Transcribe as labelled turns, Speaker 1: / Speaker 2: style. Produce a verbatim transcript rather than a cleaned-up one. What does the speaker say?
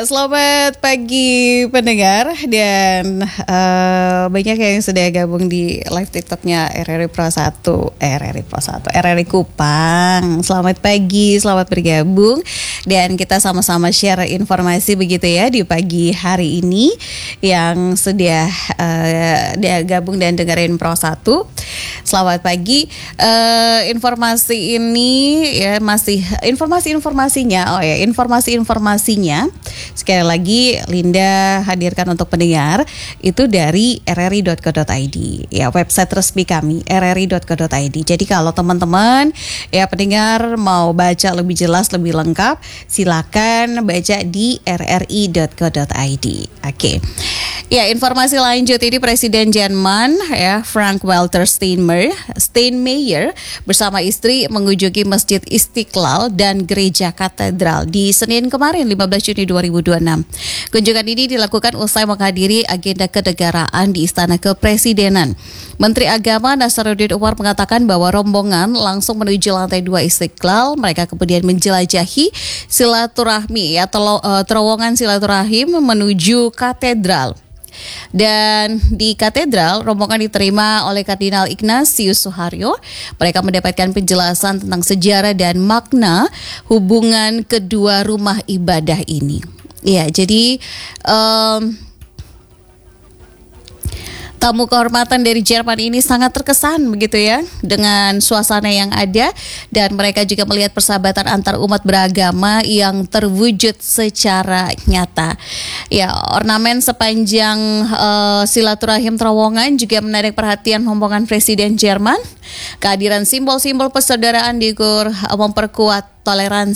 Speaker 1: Selamat pagi pendengar dan uh, banyak yang sudah gabung di live TikToknya R R I Pro satu, eh, R R I Pro satu, R R I Kupang. Selamat pagi, selamat bergabung dan kita sama-sama share informasi begitu ya di pagi hari ini yang sudah uh, dia gabung dan dengerin Pro satu. Selamat pagi. Uh, informasi ini ya masih informasi-informasinya, oh ya informasi-informasinya. Sekali lagi Linda hadirkan untuk pendengar itu dari r r i dot co dot i d ya, website resmi kami r r i dot co dot i d. Jadi kalau teman-teman ya pendengar mau baca lebih jelas lebih lengkap silakan baca di r r i dot co dot i d. Oke. Ya, informasi lanjut ini Presiden Jerman ya Frank-Walter Steinmeier, Steinmeier bersama istri mengunjungi Masjid Istiqlal dan Gereja Katedral di Senin kemarin lima belas Juni dua ribu dua puluh enam. Kunjungan ini dilakukan usai menghadiri agenda kenegaraan di Istana Kepresidenan. Menteri Agama Nasaruddin Umar mengatakan bahwa rombongan langsung menuju lantai dua Istiqlal. Mereka kemudian menjelajahi silaturahmi atau uh, terowongan silaturahim menuju katedral. Dan di katedral, rombongan diterima oleh Kardinal Ignatius Suharyo. Mereka mendapatkan penjelasan tentang sejarah dan makna hubungan kedua rumah ibadah ini. Ya, jadi um, tamu kehormatan dari Jerman ini sangat terkesan begitu ya dengan suasana yang ada, dan mereka juga melihat persahabatan antar umat beragama yang terwujud secara nyata. Ya, ornamen sepanjang uh, silaturahim terowongan juga menarik perhatian rombongan Presiden Jerman. Kehadiran simbol-simbol persaudaraan di Gur memperkuat toleransi